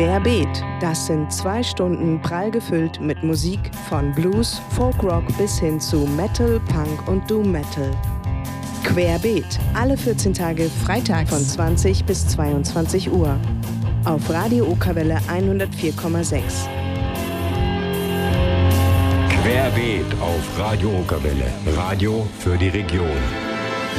Querbeet, das sind 2 Stunden prall gefüllt mit Musik von Blues, Folkrock bis hin zu Metal, Punk und Doom Metal. Querbeet, alle 14 Tage Freitag von 20 bis 22 Uhr. Auf Radio Okerwelle 104,6. Querbeet auf Radio Okerwelle. Radio für die Region.